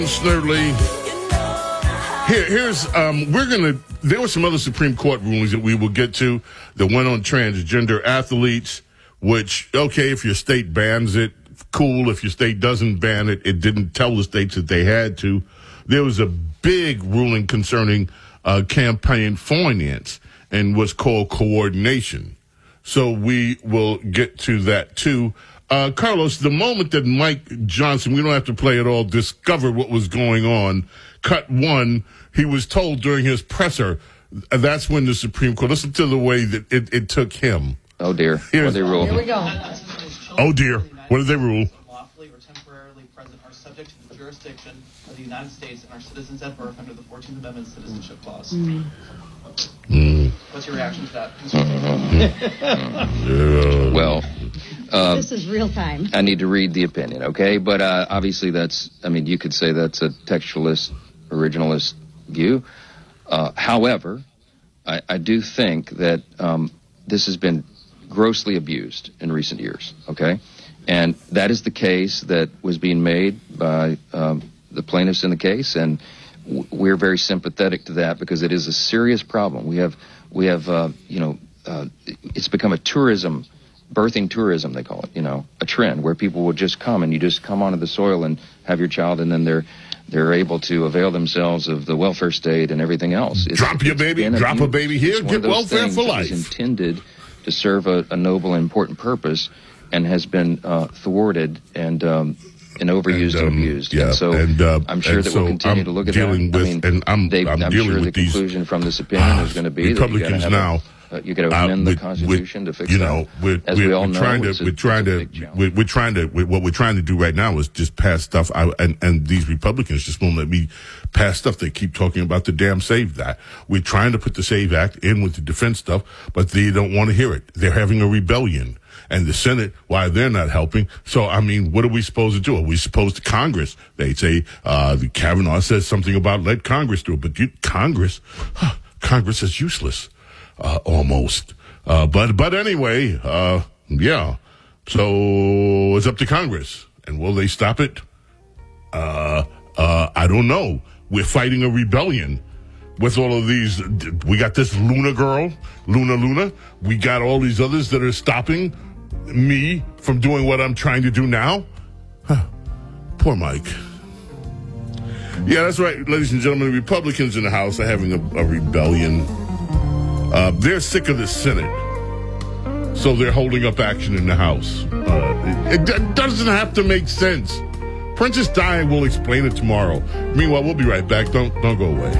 Snerdley. There were some other Supreme Court rulings that we will get to that went on transgender athletes, which, okay, if your state bans it, cool. If your state doesn't ban it, it didn't tell the states that they had to. There was a big ruling concerning campaign finance and what's called coordination. So we will get to that too. Carlos, the moment that Mike Johnson, we don't have to play it all, discovered what was going on, cut one, he was told during his presser, that's when the Supreme Court, listen to the way that it took him. Oh, dear. What did they rule? Here we go. Oh, dear. What did they rule? Lawfully or temporarily present are subject to the jurisdiction of the United States and are citizens at birth under the 14th Amendment Citizenship Clause. What's your reaction to that? Well, this is real time. I need to read the opinion, okay? But obviously you could say that's a textualist, originalist view. However, I do think that this has been grossly abused in recent years, okay? And that is the case that was being made by the plaintiffs in the case, and we're very sympathetic to that because it is a serious problem. We have it's become a birthing tourism, they call it, a trend where people will just come and you just come onto the soil and have your child, and then they're able to avail themselves of the welfare state and everything else. Drop a baby here, get welfare for life. It's intended to serve a noble and important purpose and has been thwarted and overused and abused. Yeah, and so I'm sure that we'll continue to look at that. I'm sure the conclusion from this opinion is going to be Republicans that you got to amend the Constitution to fix that. What we're trying to do right now is just pass stuff out, and these Republicans just won't let me pass stuff. They keep talking about the damn SAVE Act. We're trying to put the SAVE Act in with the defense stuff, but they don't want to hear it. They're having a rebellion. And the Senate, why they're not helping. So, what are we supposed to do? Are we supposed to Congress? They say, the Kavanaugh says something about let Congress do it. But Congress is useless, almost. But anyway, yeah. So it's up to Congress. And will they stop it? I don't know. We're fighting a rebellion. With all of these, we got this Luna girl, Luna. We got all these others that are stopping me from doing what I'm trying to do now. Poor Mike. Yeah, that's right, ladies and gentlemen. The Republicans in the House are having a rebellion. They're sick of the Senate, so they're holding up action in the House. It doesn't have to make sense. Princess Di will explain it tomorrow. Meanwhile, we'll be right back. Don't go away.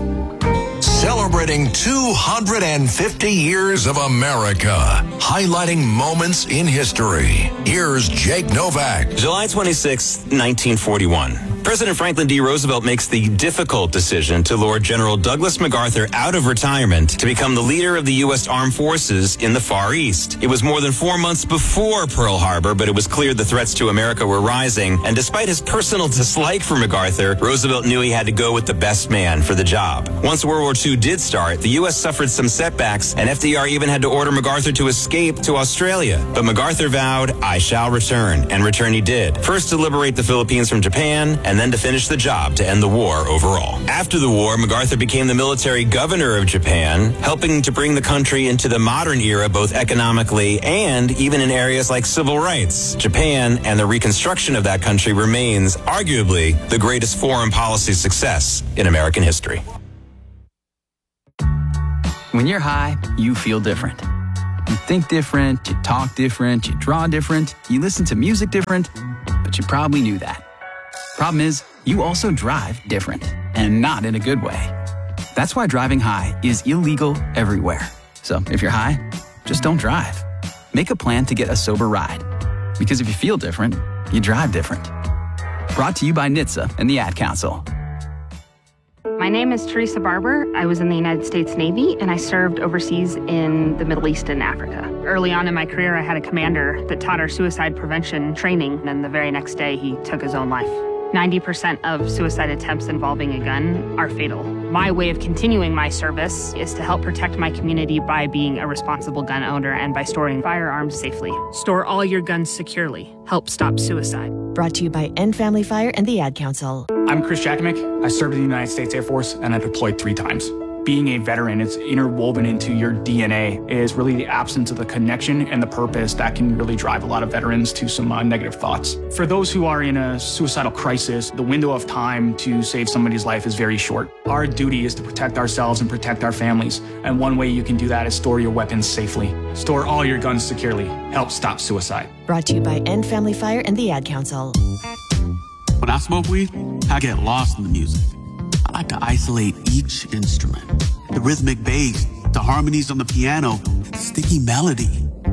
Celebrating 250 years of America, highlighting moments in history. Here's Jake Novak. July 26, 1941. President Franklin D. Roosevelt makes the difficult decision to lure General Douglas MacArthur out of retirement to become the leader of the U.S. Armed Forces in the Far East. It was more than 4 months before Pearl Harbor, but it was clear the threats to America were rising. And despite his personal dislike for MacArthur, Roosevelt knew he had to go with the best man for the job. Once World War II did start, the U.S. suffered some setbacks, and FDR even had to order MacArthur to escape to Australia. But MacArthur vowed, "I shall return," and return he did. First to liberate the Philippines from Japan, and then to finish the job to end the war overall. After the war, MacArthur became the military governor of Japan, helping to bring the country into the modern era both economically and even in areas like civil rights. Japan and the reconstruction of that country remains arguably the greatest foreign policy success in American history. When you're high, you feel different. You think different, you talk different, you draw different, you listen to music different, but you probably knew that. Problem is, you also drive different, and not in a good way. That's why driving high is illegal everywhere. So if you're high, just don't drive. Make a plan to get a sober ride. Because if you feel different, you drive different. Brought to you by NHTSA and the Ad Council. My name is Teresa Barber. I was in the United States Navy, and I served overseas in the Middle East and Africa. Early on in my career, I had a commander that taught our suicide prevention training, and the very next day, he took his own life. 90% of suicide attempts involving a gun are fatal. My way of continuing my service is to help protect my community by being a responsible gun owner and by storing firearms safely. Store all your guns securely. Help stop suicide. Brought to you by End Family Fire and the Ad Council. I'm Chris Jakimick. I served in the United States Air Force and I deployed 3 times. Being a veteran, it's interwoven into your DNA, is really the absence of the connection and the purpose that can really drive a lot of veterans to some negative thoughts. For those who are in a suicidal crisis, the window of time to save somebody's life is very short. Our duty is to protect ourselves and protect our families. And one way you can do that is store your weapons safely. Store all your guns securely. Help stop suicide. Brought to you by End Family Fire and the Ad Council. When I smoke weed, I get lost in the music. I like to isolate each instrument. The rhythmic bass, the harmonies on the piano, the sticky melody.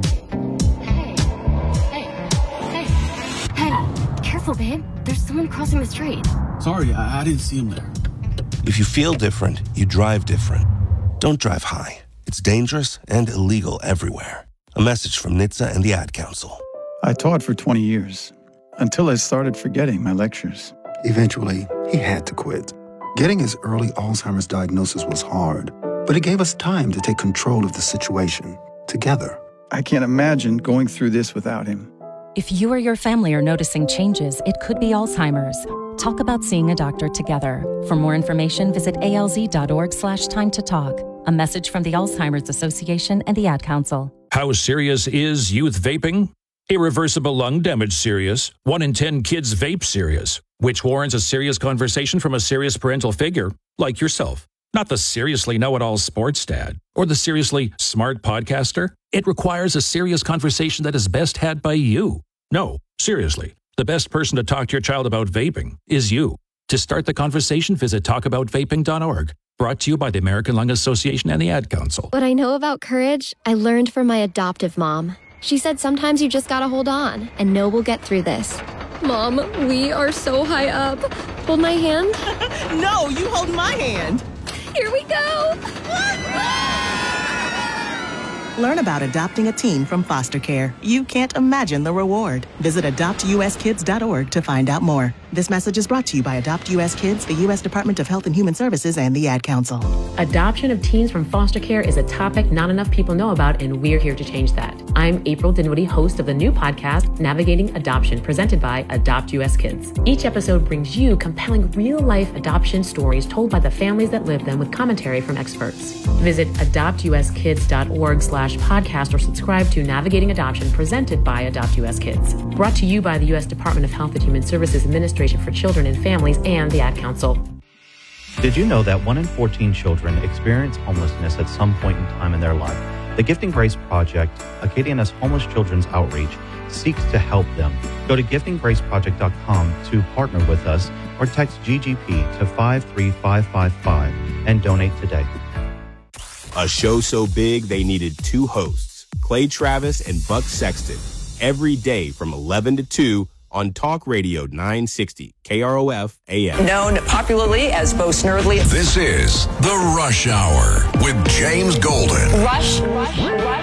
Hey, careful, babe. There's someone crossing the street. Sorry, I didn't see him there. If you feel different, you drive different. Don't drive high. It's dangerous and illegal everywhere. A message from NHTSA and the Ad Council. I taught for 20 years, until I started forgetting my lectures. Eventually, he had to quit. Getting his early Alzheimer's diagnosis was hard, but it gave us time to take control of the situation together. I can't imagine going through this without him. If you or your family are noticing changes, it could be Alzheimer's. Talk about seeing a doctor together. For more information, visit alz.org/time to talk. A message from the Alzheimer's Association and the Ad Council. How serious is youth vaping? Irreversible lung damage serious. 1 in 10 kids vape serious, which warrants a serious conversation from a serious parental figure like yourself. Not the seriously know-it-all sports dad or the seriously smart podcaster. It requires a serious conversation that is best had by you. No, seriously, the best person to talk to your child about vaping is you. To start the conversation, visit talkaboutvaping.org. Brought to you by the American Lung Association and the Ad Council. What I know about courage, I learned from my adoptive mom. She said sometimes you just gotta hold on and know we'll get through this. Mom, we are so high up. Hold my hand. No, you hold my hand. Here we go. Learn about adopting a teen from foster care. You can't imagine the reward. Visit adoptuskids.org to find out more. This message is brought to you by Adopt US Kids, the U.S. Department of Health and Human Services, and the Ad Council. Adoption of teens from foster care is a topic not enough people know about, and we're here to change that. I'm April Dinwiddie, host of the new podcast, Navigating Adoption, presented by Adopt US Kids. Each episode brings you compelling real-life adoption stories told by the families that live them with commentary from experts. Visit adoptuskids.org/podcast or subscribe to Navigating Adoption, presented by Adopt US Kids. Brought to you by the U.S. Department of Health and Human Services Administration for Children and Families and the Ad Council. Did you know that 1 in 14 children experience homelessness at some point in time in their life? The Gifting Grace Project, Acadiana's homeless children's outreach, seeks to help them. Go to giftinggraceproject.com to partner with us or text GGP to 53555 and donate today. A show so big they needed 2 hosts, Clay Travis and Buck Sexton, every day from 11 to 2 on Talk Radio 960 KROF AM. Known popularly as Bo Snerdley. This is The Rush Hour with James Golden. Rush.